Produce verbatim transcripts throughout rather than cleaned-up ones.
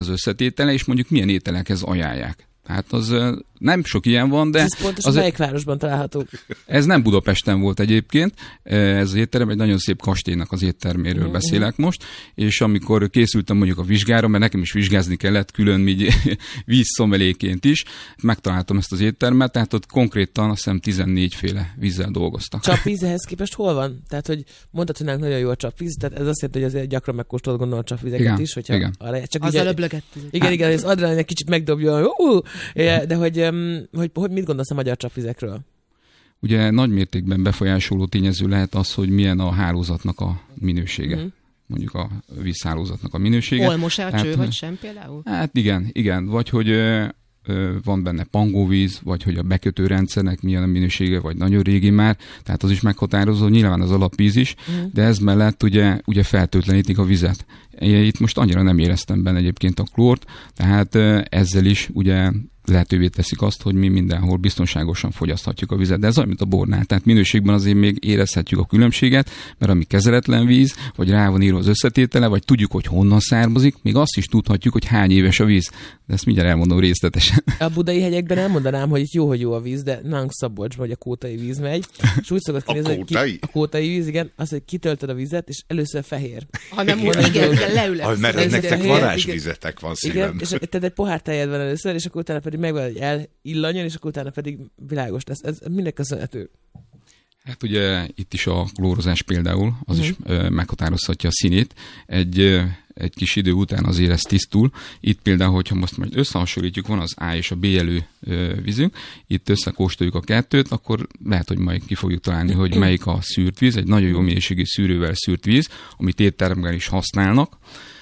összetétele, és mondjuk milyen ételekhez ajánlják. Hát az nem sok ilyen van, de... Ez pontosan melyik városban található? Ez nem Budapesten volt egyébként, ez az étterem, egy nagyon szép kastélynak az étterméről mm-hmm. beszélek most, és amikor készültem mondjuk a vizsgára, mert nekem is vizsgázni kellett külön vízszomeléként is, megtaláltam ezt az éttermet, tehát ott konkrétan azt hiszem tizennégy féle vízzel dolgoztak. Csapvíz ehhez képest hol van? Tehát, hogy mondtad, hogy nagyon jó a csapvíz, tehát ez azt jelenti, hogy azért gyakran megkóstolod gondolom a csapvizeket igen, is, hogyha igen. arra, csak azzal öblögettünk. Igen, hát. igen, az adrenalin egy kicsit megdobja, uh, de hogy, hogy, hogy mit gondolsz a magyar csapvizekről? Ugye nagy mértékben befolyásoló tényező lehet az, hogy milyen a hálózatnak a minősége. Mm. Mondjuk a vízhálózatnak a minősége. Olmos-e a cső, vagy sem például? Hát igen, igen. Vagy hogy ö, ö, van benne pangóvíz, vagy hogy a bekötőrendszernek milyen a minősége, vagy nagyon régi már. Tehát az is meghatározó, nyilván az alapvíz is, mm. de ez mellett ugye, ugye feltöltlenítik a vizet. Itt most annyira nem éreztem benne egyébként a klórt, tehát ö, ezzel is ugye lehetővé teszik azt, hogy mi mindenhol biztonságosan fogyaszthatjuk a vizet. De ez olyan, mint a bornál. Tehát minőségben azért még érezhetjük a különbséget, mert ami kezeletlen víz, vagy rá van írva az összetétele, vagy tudjuk, hogy honnan származik, még azt is tudhatjuk, hogy hány éves a víz. De ezt mindjárt elmondom részletesen. A budai hegyekben elmondanám, hogy itt jó, hogy jó a víz, de nálunk Szabolcsban, hogy a kótai víz megy. És úgy szokott kinézni, hogy ki, a kótai víz, igen, az, hogy kitöltöd a vizet, és először fehér. Hanem igen, igen, igen leülök. Mert nektek varázsvizetek van szívem. Igen, és tehát egy pohár tejed van először, és akkor utána pedig megvan, hogy elillanjon, és akkor utána pedig világos lesz. Ez minek köszönhető? Hát ugye itt is a klórozás például, az uh-huh. is ö, meghatározhatja a színét. Egy, ö, egy kis idő után azért ez tisztul. Itt például, hogyha most majd összehasonlítjuk, van az A és a B jelű ö, vízünk, itt összekóstoljuk a kettőt, akkor lehet, hogy majd ki fogjuk találni, hogy melyik a szűrt víz, egy nagyon jó minőségű szűrővel szűrt víz, amit étteremben is használnak.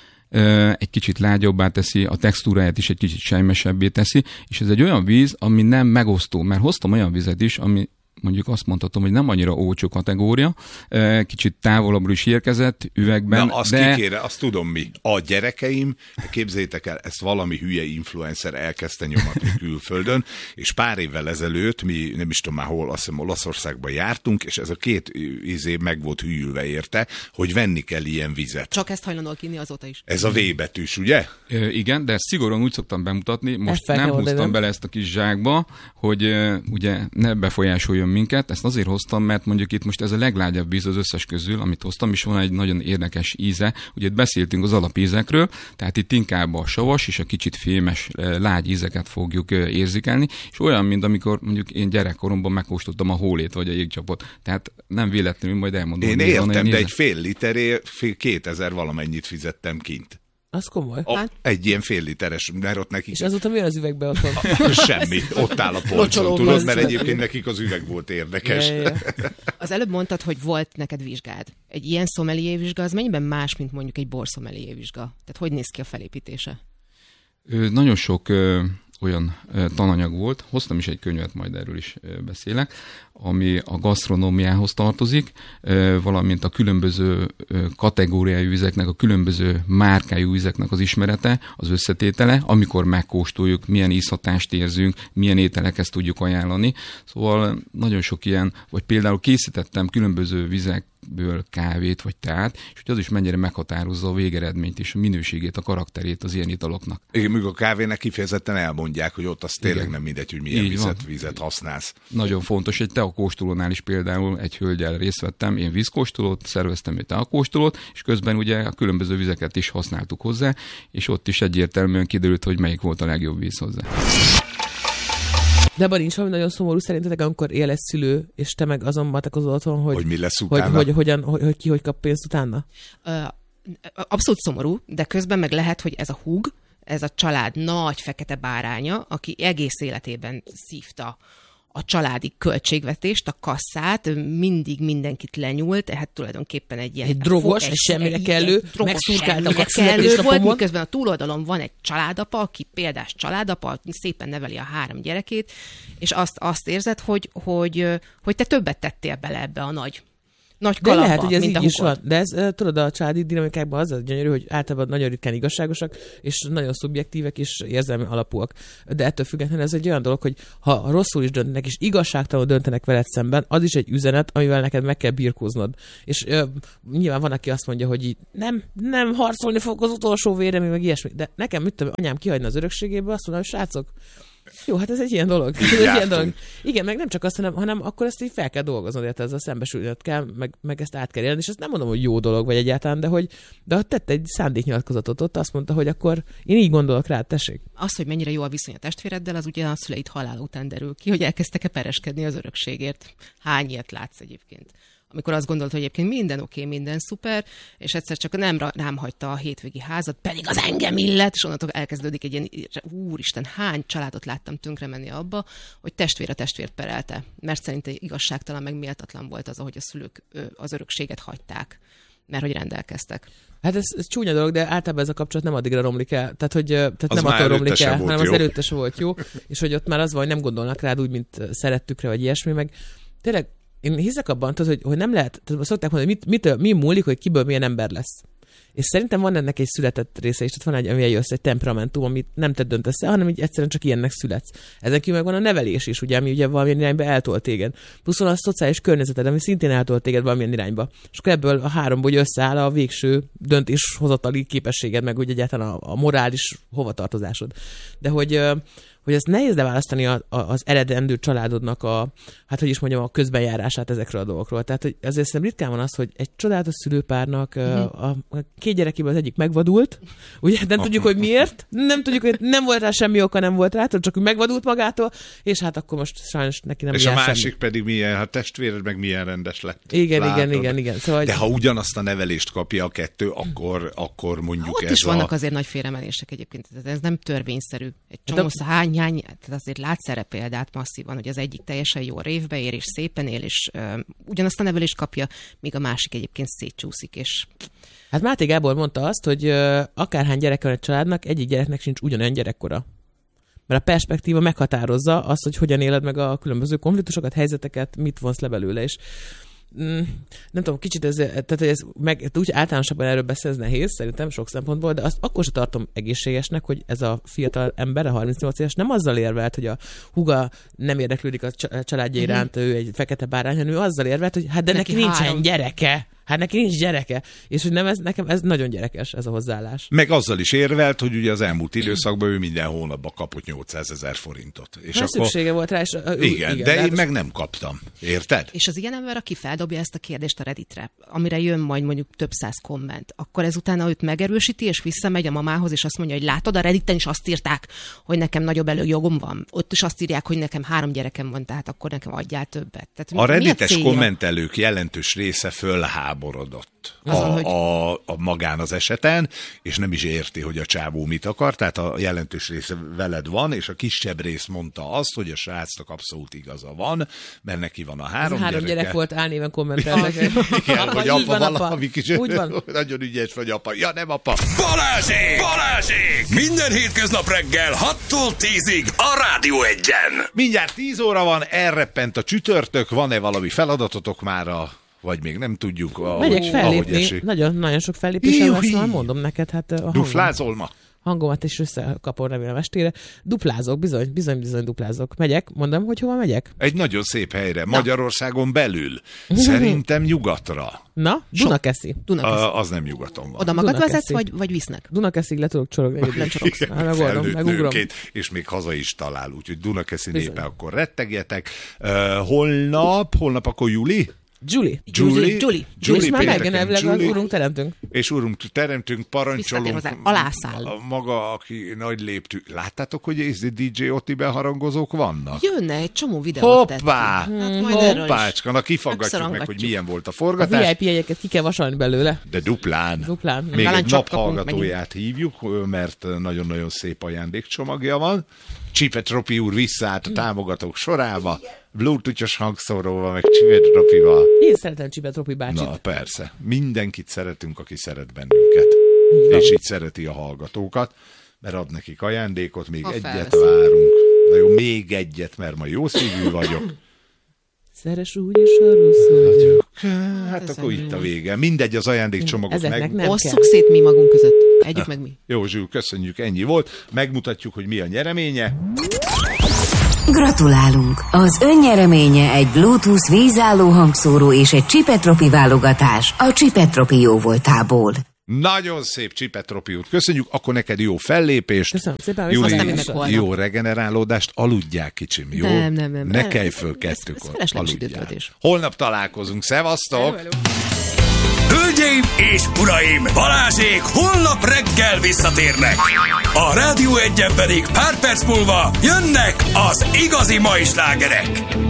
Egy kicsit lágyabbá teszi, a textúráját is egy kicsit sejmesebbé teszi, és ez egy olyan víz, ami nem megosztó, mert hoztam olyan vizet is, ami mondjuk azt mondhatom, hogy nem annyira olcsó kategória, kicsit távolabbról is érkezett üvegben. Na, azt de... kikére, azt tudom mi. A gyerekeim, képzeljétek el, ezt valami hülye influencer elkezdte nyomatni külföldön, és pár évvel ezelőtt mi, nem is tudom már hol, azt hiszem Olaszországban jártunk, és ez a két izé meg volt hűlve érte, hogy venni kell ilyen vizet. Csak ezt hajlandóak inni azóta is. Ez a V betűs, ugye? E, igen, de szigorúan úgy szoktam bemutatni, most ezt nem húztam nem. bele ezt a kis zsákba, hogy uh, ugye ne befolyásoljon minket, ezt azért hoztam, mert mondjuk itt most ez a leglágyabb víz az összes közül, amit hoztam, és van egy nagyon érdekes íze. Ugye itt beszéltünk az alapízekről, tehát itt inkább a savas és a kicsit fémes, lágy ízeket fogjuk érzékelni, és olyan, mint amikor mondjuk én gyerekkoromban megkóstoltam a hólét vagy a jégcsapot. Tehát nem véletlenül, majd elmondom. Én értem, de egy fél literért kétezer valamennyit fizettem kint. Az komoly. A, hát? Egy ilyen fél literes, mert ott nekik... És azóta mi van az üvegbe otthon? Semmi, ott áll a polcon, tudod, mert egyébként nekik az üveg volt érdekes. Ja, ja. Az előbb mondtad, hogy volt neked vizsgád. Egy ilyen szomelié vizsga, az mennyiben más, mint mondjuk egy borszomelié vizsga? Tehát hogy néz ki a felépítése? Ö, nagyon sok ö, olyan ö, tananyag volt, hoztam is egy könyvet, majd erről is ö, beszélek, ami a gasztronómiához tartozik, valamint a különböző kategóriájú vizeknek, a különböző márkájú vizeknek az ismerete, az összetétele, amikor megkóstoljuk, milyen ízhatást érzünk, milyen ételekhez tudjuk ajánlani. Szóval nagyon sok ilyen, vagy például készítettem különböző vizekből kávét vagy teát, és hogy az is mennyire meghatározza a végeredményt és a minőségét, a karakterét az ilyen italoknak. Igen, míg a kávének kifejezetten elmondják, hogy ott az tényleg igen. nem mindegy, hogy milyen vizet, vizet használsz. Nagyon fontos, egy teakóstolónál is például egy hölgyel részt vettem, én vízkóstolót, szerveztem egy teakóstolót, és közben ugye a különböző vizeket is használtuk hozzá, és ott is egyértelműen kiderült, hogy melyik volt a legjobb víz hozzá. De abban nincs valami nagyon szomorú szerintetek, amikor él egy szülő, és te meg azon matekozol otthon, hogy, hogy mi lesz utána? Hogy, hogy, hogyan, hogy, hogy ki hogy kap pénzt utána? Abszolút szomorú, de közben meg lehet, hogy ez a húg, ez a család nagy fekete báránya, aki egész életében szívta a családi költségvetést, a kasszát, mindig mindenkit lenyúlt, tehát tulajdonképpen egy ilyen... Egy drogos, egy semmire kellő, megszurkáltak a születésnapomon. Volt, miközben a túloldalon van egy családapa, aki példás családapa, szépen neveli a három gyerekét, és azt, azt érzed, hogy, hogy, hogy te többet tettél bele ebbe a nagy nagy de kalapba, lehet, hogy ez mint így a is hugod. van. De ez, tudod, a családi dinamikákban az a gyönyörű, hogy általában nagyon ritkán igazságosak, és nagyon szubjektívek, és érzelmi alapúak. De ettől függetlenül ez egy olyan dolog, hogy ha rosszul is döntenek, és igazságtalanul döntenek veled szemben, az is egy üzenet, amivel neked meg kell birkóznod. És ö, nyilván van, aki azt mondja, hogy így, nem, nem harcolni fog az utolsó véremig, meg ilyesmi. De nekem, mit tudom, anyám kihagyna az örökségéből, azt mondom, hogy srácok, jó, hát ez egy ilyen dolog. Ez egy ilyen dolog. Igen, meg nem csak azt, hanem, hanem akkor ezt így fel kell dolgoznod, illetve ezzel szembesülnöd kell, meg, meg ezt át kell élni, és ezt nem mondom, hogy jó dolog vagy egyáltalán, de hogy de tette egy szándéknyilatkozatot ott, azt mondta, hogy akkor én így gondolok rá, tessék. Az, hogy mennyire jó a viszony a testvéreddel, az ugye a szüleid halál után derül ki, hogy elkezdtek-e pereskedni az örökségért. Hány ilyet látsz egyébként? Amikor azt gondolt, hogy egyébként minden oké, okay, minden szuper, és egyszer csak nem rám hagyta a hétvégi házat, pedig az engem illet, és onnantól elkezdődik egy ilyen, úristen, hány családot láttam tönkre menni abba, hogy testvér a testvért perelte, mert szerinte igazságtalan, meg méltatlan volt az, ahogy a szülők az örökséget hagyták, mert hogy rendelkeztek. Hát ez, ez csúnya dolog, de általában ez a kapcsolat nem addigra romlik el. Tehát, hogy tehát nem attól romlik el, hanem jó. Az előtte se volt jó, és hogy ott már az van, hogy nem gondolnak rád úgy, mint szerettük rá, vagy ilyesmi, meg tényleg én hiszek abban, hogy, hogy nem lehet, tehát szokták mondani, hogy mit, mit, mi múlik, hogy kiből milyen ember lesz. És szerintem van ennek egy született része is, tehát van egy, amilyen jössz, egy temperamentum, amit nem te döntesz el, hanem így egyszerűen csak ilyennek születsz. Ezen kívül meg van a nevelés is, ugye, ami ugye valamilyen irányba eltolt téged. Plusz van a szociális környezeted, ami szintén eltolt téged valamilyen irányba. És akkor ebből a háromból összeáll a végső döntéshozatali képességed, meg úgy egyáltalán a, a morális hovatartozásod. De hogy hogy ezt nehéz leválasztani a, a, az eredendő családodnak a, hát hogy is mondjam, a közbenjárását ezekről a dolgokról. Tehát, hogy azért szerintem ritkán van az, hogy egy csodálatos szülőpárnak mm-hmm. a, a két gyerekéből az egyik megvadult, ugye nem tudjuk, hogy miért, nem tudjuk, hogy nem volt rá semmi oka, nem volt rá, csak úgy megvadult magától, és hát akkor most sajnos neki nem és a másik semmi. Pedig milyen, hát testvéred meg milyen rendes lett. Igen, látod. igen, igen, igen. Szóval, de ha ugyanazt a nevelést kapja a kettő, akkor, akkor mondjuk ott ez is vannak a... azért nagy félremenések egyébként, ez nem törvényszerű. Egy csomó hány, hány, tehát azért látsz erre példát masszívan, hogy az egyik teljesen jó révbe ér, és szépen él, és uh, ugyanazt a nevelést kapja, míg a másik egyébként szétcsúszik, és... Hát Máté Gábor mondta azt, hogy uh, akárhány gyerek van egy családnak, egyik gyereknek sincs ugyanolyan gyerekkora. Mert a perspektíva meghatározza azt, hogy hogyan éled meg a különböző konfliktusokat, helyzeteket, mit vonsz le belőle, és Mm, nem tudom, kicsit ez, tehát ez meg, úgy általánosabban erről beszél, ez nehéz, szerintem sok szempontból, de azt akkor sem tartom egészségesnek, hogy ez a fiatal ember, a harmincnyolc éves nem azzal érvelt, hogy a húga nem érdeklődik a családja iránt, mm-hmm. ő egy fekete bárány, hanem ő azzal érvelt, hogy hát de neki, neki nincsen gyereke. Hát neki nincs gyereke. És hogy nem ez, nekem ez nagyon gyerekes, ez a hozzáállás. Meg azzal is érvelt, hogy ugye az elmúlt időszakban ő minden hónapban kapott nyolcszázezer forintot. És hát akkor... szüksége volt rá, és... Uh, igen, igen, de én meg nem kaptam. Érted? És az ilyen ember, aki feldobja ezt a kérdést a Redditre, amire jön majd mondjuk több száz komment, akkor ezután őt megerősíti, és visszamegy a mamához, és azt mondja, hogy látod, a Redditen is azt írták, hogy nekem nagyobb előjogom van. Ott is azt írják, hogy nekem három gyerekem van, tehát akkor nekem adjál többet. Tehát a reddites a kommentelők jelentős része fölháborodott a, Azon, hogy... a, a magán az eseten, és nem is érti, hogy a csávó mit akar, tehát a jelentős része veled van, és a kisebb rész mondta azt, hogy a srácnak abszolút igaza van, mert neki van a három, három gyereke. gyerek volt, álnéven kommentelnek. Igen, apa, hogy apa van, valami kis, úgy van. nagyon ügyes vagy apa. Ja, nem apa. Balázsék! Balázsék! Minden hétköznap reggel hattól tízig a Rádió Egyen. Mindjárt tíz óra van, elreppent a csütörtök, van-e valami feladatotok már a vagy még nem tudjuk, ahogy, megyek fellépni, nagyon, nagyon sok fellépésem lesz, már mondom neked, hát a duflázol ma? Hangomat is összekapom remélem estére. Duplázok, bizony, bizony, bizony duplázok. Megyek, mondom, hogy hova megyek? Egy nagyon szép helyre, Na. Magyarországon belül. Szerintem nyugatra. Na, Dunakeszi. So, Dunakeszi. A, az nem nyugaton van. Oda magad vezetsz, vagy, vagy visznek? Dunakeszig le tudok csorogni. Felnőtt nőként, és még haza is talál, úgyhogy Dunakeszi népe akkor rettegjetek. Uh, holnap, holnap akkor Juli? Julie. Julie. Julie. Julie. És már meggenelvileg az Urunk teremtünk. És Urunk teremtünk, parancsolunk. Alászáll. Maga, aki nagy léptű. Láttátok, hogy ez dé dzsé Otti beharangozók vannak? Jönne, egy csomó videót tettünk. Hoppá! Hmm, hoppácska, na kifaggatjuk meg, hogy milyen volt a forgatás. A vé i pé jegyeket ki kell vasalni belőle. De duplán. Duplán. Még Talán egy naphallgatóját hívjuk, mert nagyon-nagyon szép ajándékcsomagja van. Csipet Ropi úr visszaállt a támogatók sorába. Bluetooth-os hangszóróval, meg Csipet Ropival. Én szeretem Csipet Ropi bácsit. Na persze. Mindenkit szeretünk, aki szeret bennünket. Igen. És így szereti a hallgatókat, mert ad nekik ajándékot, még ha egyet felveszem. Várunk. Na jó, még egyet, mert ma jó szívű vagyok. Szeres úgy is arról szól. Hát akkor itt a vége. Mindegy, az ajándékcsomagot meg... Osszuk szét mi magunk között. Együtt meg mi. Jó, Zsül, köszönjük, ennyi volt. Megmutatjuk, hogy mi a nyereménye. Gratulálunk! Az ön nyereménye egy Bluetooth vízálló hangszóró és egy Csipetropi válogatás a Csipetropi jóvoltából. Nagyon szép Csipetropi út. Köszönjük, akkor neked jó fellépést. Köszönöm szépen. Júli, jó regenerálódást. Aludjál, kicsim, jó? Nem, nem, nem. Ne kelj föl kettőkor. Aludjál. Holnap találkozunk. Szevasztok! Hölgyeim és uraim, Balázsék holnap reggel visszatérnek. A Rádió Egyen pedig pár perc múlva jönnek az igazi mai slágerek.